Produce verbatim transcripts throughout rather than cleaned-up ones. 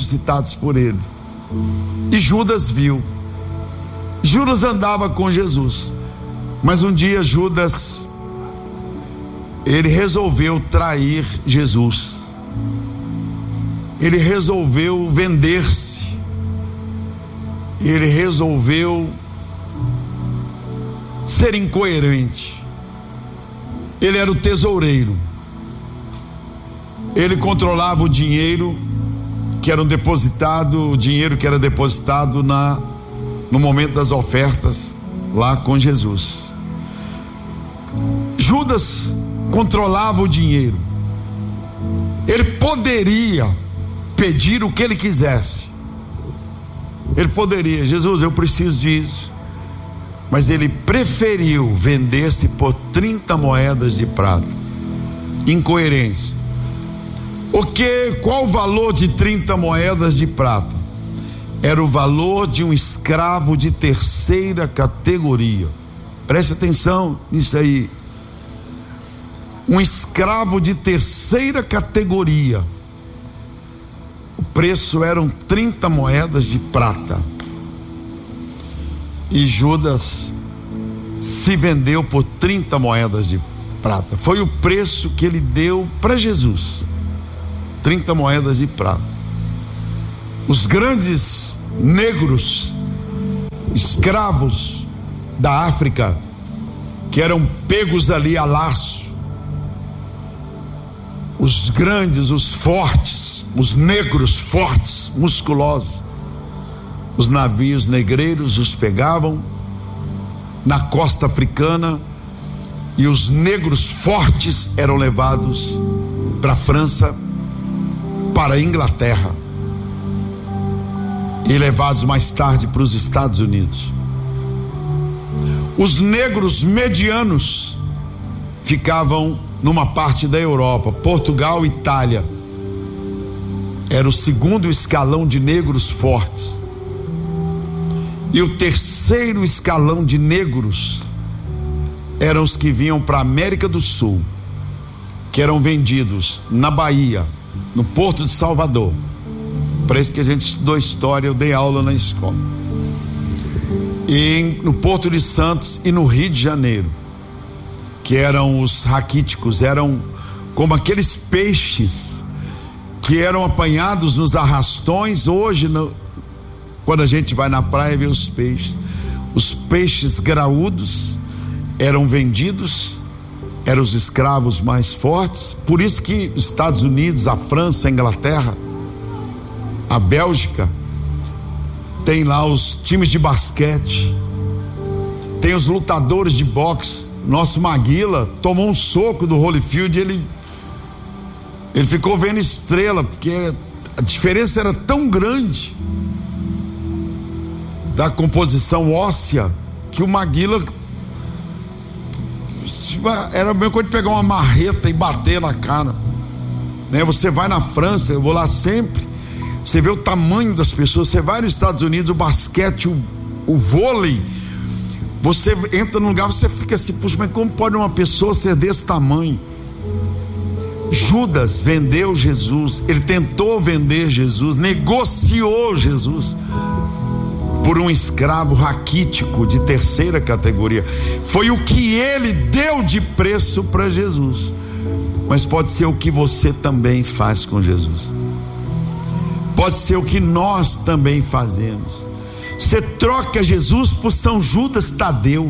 ressuscitados por ele. E Judas viu. Judas andava com Jesus, mas um dia Judas, ele resolveu trair Jesus. Ele resolveu vender-se. Ele resolveu ser incoerente. Ele era o tesoureiro. Ele controlava o dinheiro que era depositado, o dinheiro que era depositado na, no momento das ofertas lá com Jesus. Judas controlava o dinheiro. Ele poderia pedir o que ele quisesse. Ele poderia: Jesus, eu preciso disso. Mas ele preferiu vender-se por trinta moedas de prata. Incoerência. O que, qual o valor de trinta moedas de prata? Era o valor de um escravo de terceira categoria. Preste atenção nisso aí. Um escravo de terceira categoria. O preço eram trinta moedas de prata. E Judas se vendeu por trinta moedas de prata. Foi o preço que ele deu para Jesus. trinta moedas de prata. Os grandes negros, escravos da África, que eram pegos ali a laço, os grandes, os fortes, os negros fortes, musculosos, os navios negreiros os pegavam na costa africana e os negros fortes eram levados para a França, para a Inglaterra e levados mais tarde para os Estados Unidos. Os negros medianos ficavam numa parte da Europa, Portugal e Itália. Era o segundo escalão de negros fortes. E o terceiro escalão de negros eram os que vinham para a América do Sul, que eram vendidos na Bahia, no Porto de Salvador. Para isso que a gente estudou história, eu dei aula na escola. E no Porto de Santos e no Rio de Janeiro, que eram os raquíticos, eram como aqueles peixes que eram apanhados nos arrastões. Hoje, no, quando a gente vai na praia ver os peixes, os peixes graúdos eram vendidos, eram os escravos mais fortes. Por isso que os Estados Unidos, a França, a Inglaterra, a Bélgica, tem lá os times de basquete, tem os lutadores de boxe. Nosso Maguila tomou um soco do Holyfield e ele, ele ficou vendo estrela, porque a diferença era tão grande da composição óssea que o Maguila era a mesma coisa de pegar uma marreta e bater na cara, né? Você vai na França, eu vou lá sempre, você vê o tamanho das pessoas. Você vai nos Estados Unidos, o basquete, o, o vôlei, você entra num lugar, você fica assim: puxa, mas como pode uma pessoa ser desse tamanho? Judas vendeu Jesus, ele tentou vender Jesus, negociou Jesus por um escravo raquítico de terceira categoria. Foi o que ele deu de preço para Jesus. Mas pode ser o que você também faz com Jesus. Pode ser o que nós também fazemos. Você troca Jesus por São Judas Tadeu.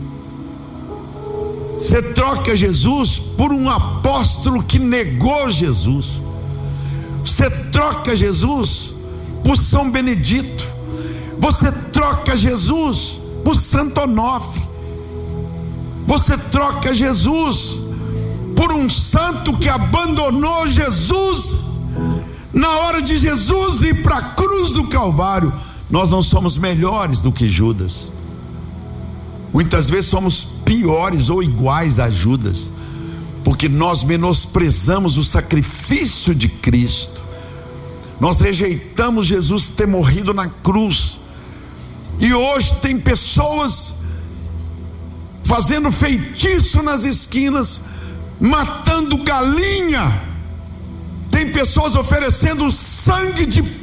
Você troca Jesus por um apóstolo que negou Jesus. Você troca Jesus por São Benedito. Você troca Jesus por Santo Onofre. Você troca Jesus por um santo que abandonou Jesus na hora de Jesus ir para a cruz do Calvário. Nós não somos melhores do que Judas. Muitas vezes somos piores ou iguais a Judas, porque nós menosprezamos o sacrifício de Cristo. Nós rejeitamos Jesus ter morrido na cruz. E hoje tem pessoas fazendo feitiço nas esquinas, matando galinha. Tem pessoas oferecendo sangue de